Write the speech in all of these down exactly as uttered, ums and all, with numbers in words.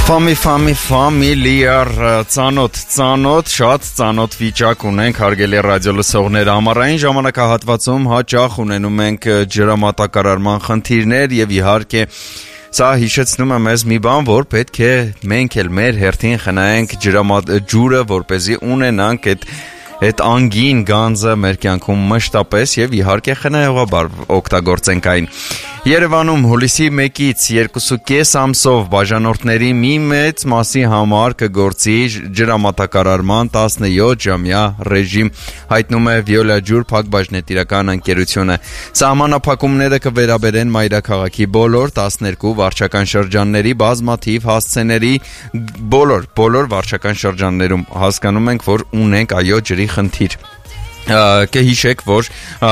Ֆամի ֆամի ֆամիլիար ծանոթ ծանոթ շատ ծանոթ վիճակ ունենք հարգելի ռադիո լսողներ ամառային ժամանակահատվածում հաճախ ունենում ենք ջրամատակարարման խնդիրներ եւ իհարկե սա հիշեցնում է մեզ մի բան որ պետք է մենք էլ մեր հերթին խնայենք ջրամատ ջուրը որպեսզի ունենանք այդ Այդ անգին գանձը մեր կյանքում մշտապես եւ իհարկե խնայողաբար օգտագործենք այն։ Երևանում հուլիսի մեկից երկուսուկես ամսով բաժանորդների մի մեծ մասի համար կգործի ջրամատակարարման տասնյոթ-ժամյա ռեժիմ, հայտնում է Վիոլա ջուր փակbaşնետիրական ընկերությունը։ Սահմանափակումները կվերաբերեն մայրաքաղաքի բոլոր տասներկու վարչական շրջանների բազմաթիվ հասցեների բոլոր բոլոր վարչական շրջաններում հասկանում ենք, որ ունենք այո ջրի խնդիր։ Կհիշեք, որ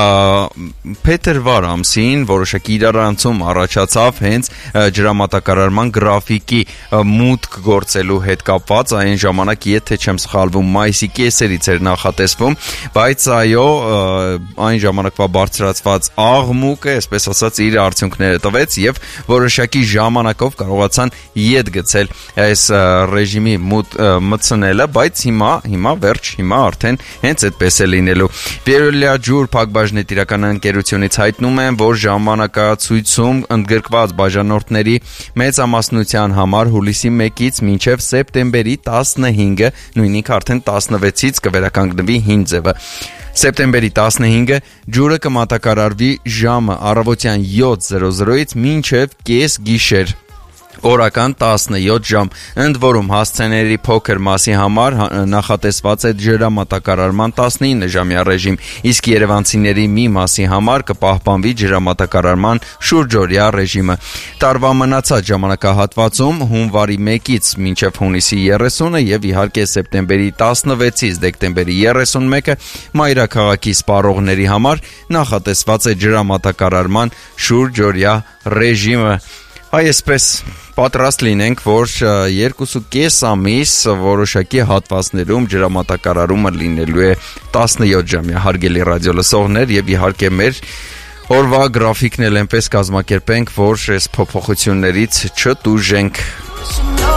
փետրվար ամսին որոշակի իրարանցում առաջացավ հենց ջրամատակարարման գրաֆիկի մուտք գործելու հետ կապված, այն ժամանակ եթե չեմ սխալվում մայիսի կեսերից էր նախատեսվում, բայց այո այն ժամանակվա բարձրացված աղմուկը, այսպես ասած, իր արդյունքները տվեց եւ որոշակի ժամանակով կարողացան ետ գցել այս ռեժիմի մտցնելը, բայց հիմա հիմա վերջ, հիմա արդեն հենց այդպես է լինելու։ Վիոլա ջուր փակbaşնետիրական ընկերությունից հայտնում են, որ ժամանակացույցում ընդգրկված բաժանորդների մեծամասնության համար հուլիսի մեկից մինչև սեպտեմբերի տասնհինգը, նույնիսկ արդեն տասնվեցից կվերականգնվի հին ձևը։ Սեպտեմբերի տասնհինգը ջուրը կմատակարարվի ժամը առավոտյան յոթ ժամ-ից մինչև կես գիշեր։ Օրական տասնյոթ ժամ, ընդ որում հասցեների փոքր մասի համար նախատեսված է ջրամատակարարման տասնինը-ժամյա ռեժիմ, իսկ երևանցիների մի մասի համար կպահպանվի ջրամատակարարման շուրջօրյա ռեժիմը։ Տարվա մնացած ժամանակահատվածում հունվարի մեկից մինչև հունիսի երեսունը եւ իհարկե սեպտեմբերի տասնվեցից դեկտեմբերի երեսունմեկը մայրաքաղաքի սպառողների համար նախատեսված է ջրամատակարարման շուրջօրյա ռեժիմը։ Այսպես պատրաստ լինենք, որ երկուսուկես ամիս որոշակի հատվածներում ջրամատակարարումը լինելու է տասնյոթ-ժամյա հարգելի ռադիո լսողներ եւ իհարկե մեր օրվա գրաֆիկն էլ այնպես կազմակերպենք, որ այս փոփոխություններից չտուժենք։